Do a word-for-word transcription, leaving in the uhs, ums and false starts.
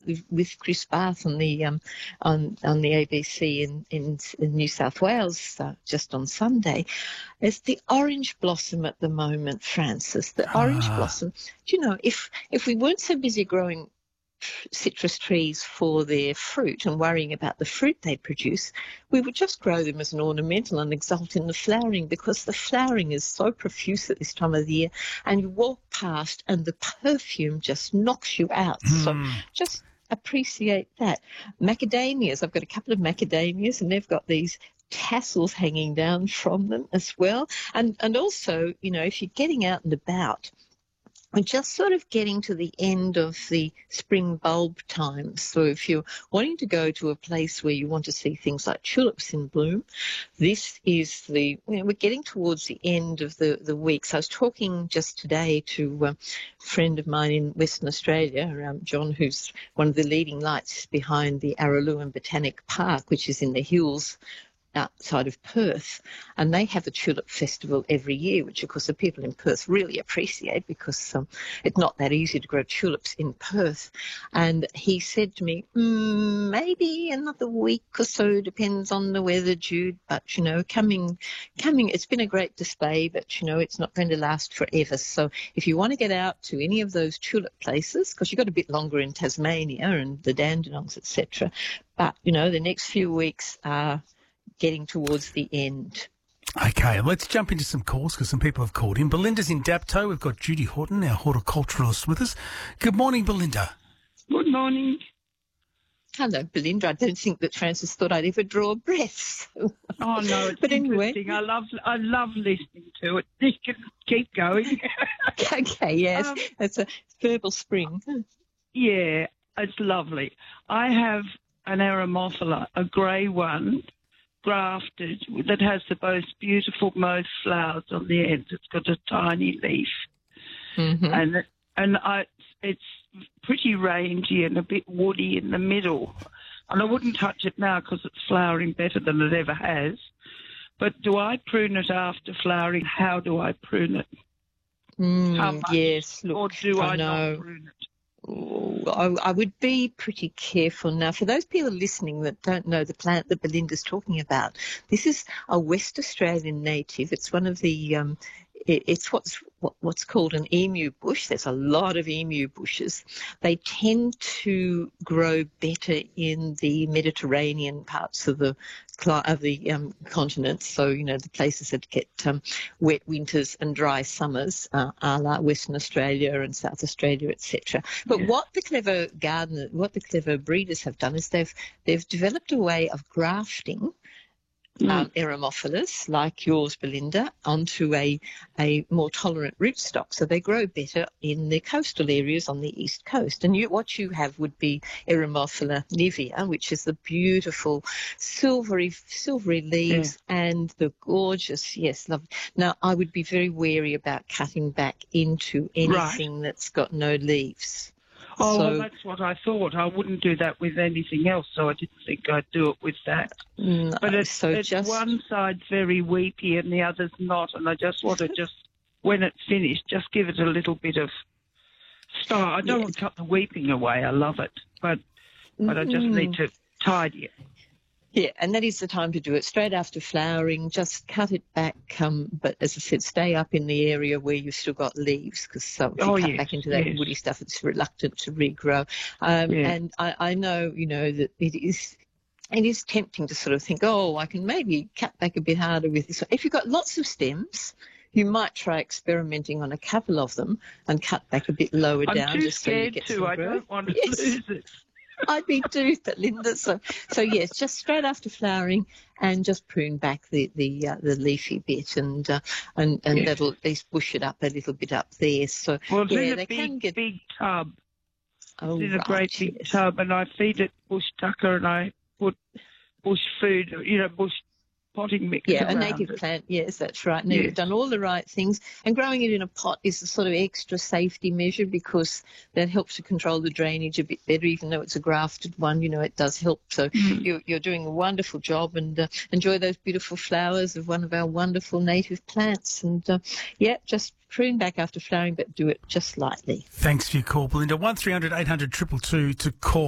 with, with Chris Bath on the um, on on the A B C in in, in New South Wales uh, just on Sunday. It's the orange blossom at the moment, Francis. The orange Ah. blossom. Do you know, if if we weren't so busy growing citrus trees for their fruit and worrying about the fruit they produce, we would just grow them as an ornamental and exult in the flowering, because the flowering is so profuse at this time of the year, and you walk past and the perfume just knocks you out. Mm. So just appreciate that. Macadamias, I've got a couple of macadamias and they've got these tassels hanging down from them as well. And and also, you know, if you're getting out and about, we're just sort of getting to the end of the spring bulb time. So if you're wanting to go to a place where you want to see things like tulips in bloom, this is the, you know, we're getting towards the end of the, the week. So I was talking just today to a friend of mine in Western Australia, um, John, who's one of the leading lights behind the Araluen Botanic Park, which is in the hills outside of Perth, and they have a tulip festival every year, which of course the people in Perth really appreciate, because um, it's not that easy to grow tulips in Perth. And he said to me, mm, maybe another week or so, depends on the weather, Jude, but you know, coming coming it's been a great display, but you know, it's not going to last forever. So if you want to get out to any of those tulip places, because you've got a bit longer in Tasmania and the Dandenongs, etc., but you know, the next few weeks are getting towards the end. Okay, let's jump into some calls, because some people have called in. Belinda's in Dapto. We've got Judy Horton, our horticulturalist, with us. Good morning, Belinda. Good morning. Hello, Belinda. I don't think that Francis thought I'd ever draw a breath. Oh no, it's but anyway, interesting. I love, I love listening to it. You can keep going. Okay, yes, Um, it's a verbal spring. Yeah, it's lovely. I have an Aromophila, a grey one, grafted, that has the most beautiful, most flowers on the end. It's got a tiny leaf, Mm-hmm. and and I, it's pretty rangy and a bit woody in the middle. And I wouldn't touch it now because it's flowering better than it ever has. But do I prune it after flowering? How do I prune it? Mm, How much? yes, look, Or do I, I know. not prune it? Oh, I, I would be pretty careful. Now, for those people listening that don't know the plant that Belinda's talking about, this is a West Australian native. It's one of the, um, it, it's what's what, what's called an emu bush. There's a lot of emu bushes. They tend to grow better in the Mediterranean parts of the of the um, continent. So, you know, the places that get um, wet winters and dry summers, uh, a la Western Australia and South Australia, et cetera. But Yeah. what the clever gardener, what the clever breeders have done is they've they've developed a way of grafting Mm. um, Eremophilas, like yours, Belinda, onto a, a more tolerant rootstock. So they grow better in the coastal areas on the east coast. And you, what you have would be Eremophila nivea, which is the beautiful silvery silvery leaves and the gorgeous, yes, lovely. Now, I would be very wary about cutting back into anything that's got no leaves. Oh, So- well, that's what I thought. I wouldn't do that with anything else, so I didn't think I'd do it with that. No, But it's, so it's just one side's very weepy and the other's not, and I just want to just, when it's finished, just give it a little bit of style. I don't Yeah. want to cut the weeping away. I love it, but but I just Mm. need to tidy it. Yeah, and that is the time to do it straight after flowering. Just cut it back, um, but as I said, stay up in the area where you've still got leaves, because so if you Oh, cut yes, back into that yes. woody stuff, it's reluctant to regrow. Um, Yeah. And I, I know, you know, that it is. It is tempting to sort of think, oh, I can maybe cut back a bit harder with this. If you've got lots of stems, you might try experimenting on a couple of them and cut back a bit lower I'm down, too just so you scared get to. some I growth. don't want to Yes. lose it. I'd be too, but Linda. So, so yes, just straight after flowering, and just prune back the the uh, the leafy bit, and uh, and and Yes. that'll at least bush it up a little bit up there. So Well, it's yeah, in a they big, can get big tub. oh, It's in a right, great big yes. tub, and I feed it bush tucker, and I put bush food, you know, bush potting mix Yeah, a around native it. plant. Yes, that's right. No, Yes. you've done all the right things. And growing it in a pot is a sort of extra safety measure, because that helps to control the drainage a bit better, even though it's a grafted one. You know, it does help. So Mm. you're, you're doing a wonderful job, and uh, enjoy those beautiful flowers of one of our wonderful native plants. And, uh, yeah, just prune back after flowering, but do it just lightly. Thanks for your call, Belinda. one three hundred eight hundred two two two to call.